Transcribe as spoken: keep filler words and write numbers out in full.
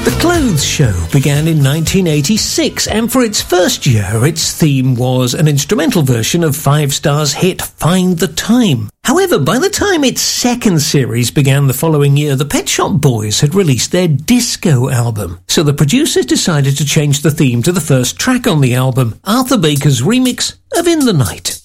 The Clothes Show began in nineteen eighty-six, and for its first year, its theme was an instrumental version of Five Star's hit Find the Time. However, by the time its second series began the following year, the Pet Shop Boys had released their disco album. So the producers decided to change the theme to the first track on the album, Arthur Baker's remix of In the Night.